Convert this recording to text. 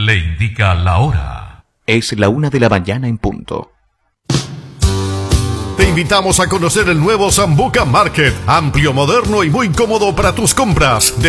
le indica la hora. Es la 1:00 en punto. Te invitamos a conocer el nuevo Sambuca Market, amplio, moderno y muy cómodo para tus compras.